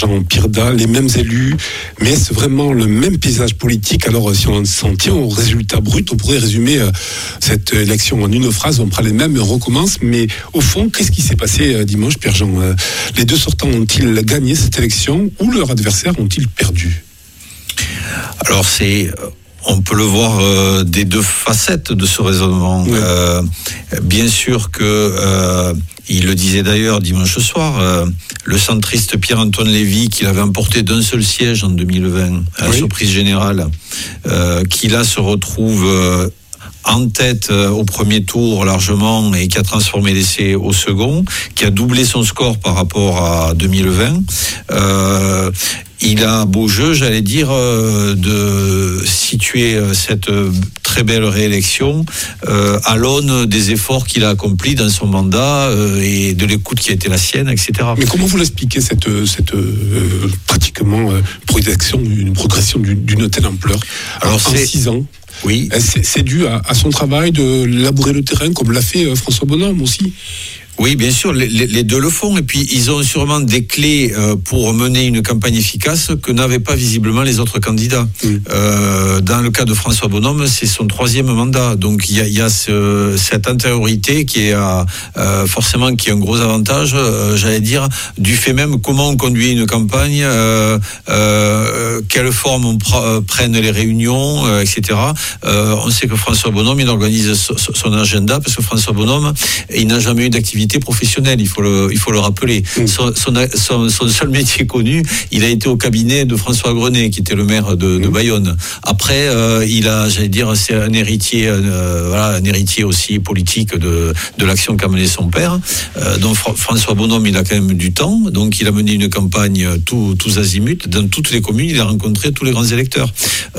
Pierre-Jean Pirda, les mêmes élus, mais est-ce vraiment le même paysage politique? Alors, si on s'en tient au résultat brut, on pourrait résumer cette élection en une phrase, on prend les mêmes et on recommence, mais au fond, qu'est-ce qui s'est passé dimanche, Pierre-Jean? Les deux sortants ont-ils gagné cette élection ou leurs adversaires ont-ils perdu? Alors on peut le voir des deux facettes de ce raisonnement. Oui. Bien sûr que il le disait d'ailleurs dimanche soir, le centriste Pierre-Antoine Lévy, qu'il avait emporté d'un seul siège en 2020 à la surprise générale, qui là se retrouve en tête au premier tour largement et qui a transformé l'essai au second, qui a doublé son score par rapport à 2020. Il a beau jeu, j'allais dire, de situer cette très belle réélection à l'aune des efforts qu'il a accomplis dans son mandat et de l'écoute qui a été la sienne, etc. Mais comment vous l'expliquez cette pratiquement une progression d'une telle ampleur en 6 ans? Oui. C'est dû à son travail de labourer le terrain, comme l'a fait François Bonhomme aussi. Oui, bien sûr, les deux le font. Et puis, ils ont sûrement des clés pour mener une campagne efficace que n'avaient pas visiblement les autres candidats. Dans le cas de François Bonhomme, c'est son 3e mandat. Donc, il y a cette antériorité qui est forcément qui est un gros avantage, j'allais dire, du fait même comment on conduit une campagne, quelle forme prennent les réunions, etc. On sait que François Bonhomme, il organise son agenda parce que François Bonhomme, il n'a jamais eu d'activité professionnelle, il faut le rappeler. Son seul métier connu, il a été au cabinet de François Grenet, qui était le maire de Bayonne. Après, il a, j'allais dire, c'est un héritier, un héritier aussi politique de l'action qu'a menée son père. Donc François Bonhomme, il a quand même du temps, donc il a mené une campagne tous azimuts dans toutes les communes. Il a rencontré tous les grands électeurs.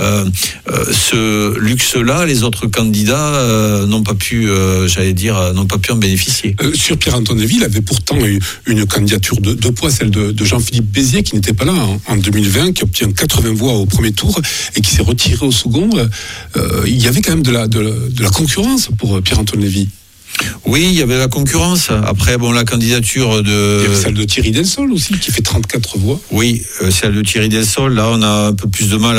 Ce luxe-là, les autres candidats n'ont pas pu, n'ont pas pu en bénéficier. Sur Pierre-Antoine Lévy, il avait pourtant eu une candidature de poids, celle de Jean-Philippe Béziers, qui n'était pas là en 2020, qui obtient 80 voix au premier tour et qui s'est retiré au second. Il y avait quand même de la concurrence pour Pierre-Antoine Lévy. Oui, il y avait la concurrence. Après, la candidature Il y avait celle de Thierry Delsol aussi, qui fait 34 voix. Oui, celle de Thierry Delsol, là, on a un peu plus de mal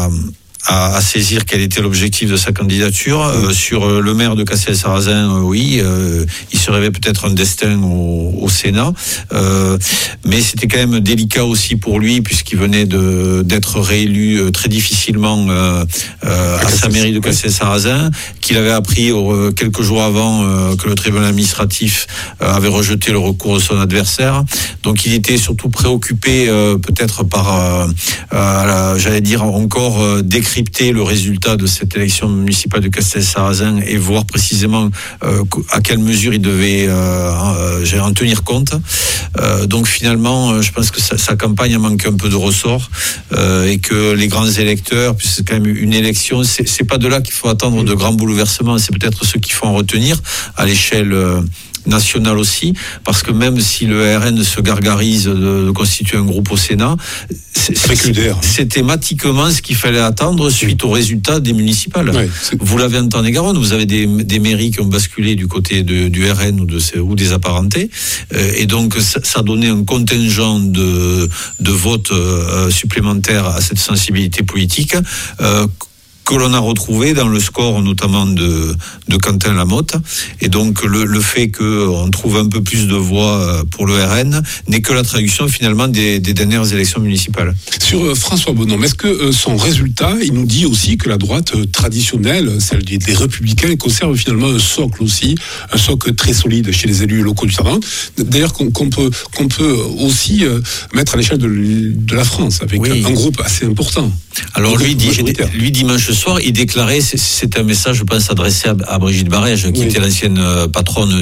à saisir quel était l'objectif de sa candidature. Sur le maire de Cassel-Sarrazin, il se rêvait peut-être un destin au Sénat, mais c'était quand même délicat aussi pour lui, puisqu'il venait d'être réélu très difficilement à sa mairie de Cassel-Sarrazin, qu'il avait appris quelques jours avant que le tribunal administratif avait rejeté le recours de son adversaire. Donc il était surtout préoccupé peut-être par, j'allais dire encore, décrypter le résultat de cette élection municipale de Castel-Sarrazin et voir précisément à quelle mesure il devait en tenir compte. Donc finalement, je pense que sa campagne manque un peu de ressort et que les grands électeurs, puisque c'est quand même une élection, c'est pas de là qu'il faut attendre de grands bouleversements, c'est peut-être ceux qu'il faut en retenir à l'échelle national aussi, parce que même si le RN se gargarise de constituer un groupe au Sénat, c'est thématiquement ce qu'il fallait attendre suite aux résultats des municipales. Oui, vous l'avez en Tarn-et-Garonne, vous avez des mairies qui ont basculé du côté du RN ou des apparentés, et donc ça donnait un contingent de votes supplémentaires à cette sensibilité politique, que l'on a retrouvé dans le score notamment de Quentin Lamotte. Et donc le fait qu'on trouve un peu plus de voix pour le RN n'est que la traduction finalement des dernières élections municipales. Sur François Bonhomme, est-ce que son résultat, il nous dit aussi que la droite traditionnelle, celle des Républicains, conserve finalement un socle aussi, un socle très solide chez les élus locaux du Tarn, d'ailleurs qu'on peut aussi mettre à l'échelle de la France, avec un groupe assez important. Alors lui dimanche soir, il déclarait, c'est un message, je pense, adressé à Brigitte Barège, qui était l'ancienne patronne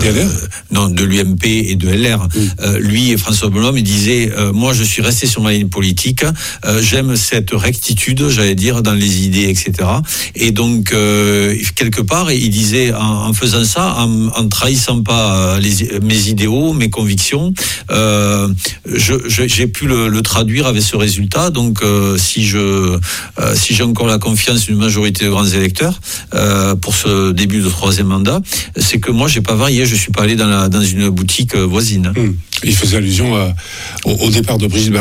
de l'UMP et de LR. Lui et François Bonhomme, il disait, moi je suis resté sur ma ligne politique, j'aime cette rectitude, j'allais dire, dans les idées, etc. Et donc, quelque part, il disait, en faisant ça, en trahissant pas mes idéaux, mes convictions, j'ai pu le traduire avec ce résultat. Donc, si j'ai encore la confiance d'une majorité de grands électeurs pour ce début de 3e mandat, c'est que moi j'ai pas varié, je suis pas allé dans une boutique voisine. Il faisait allusion au départ de Brigitte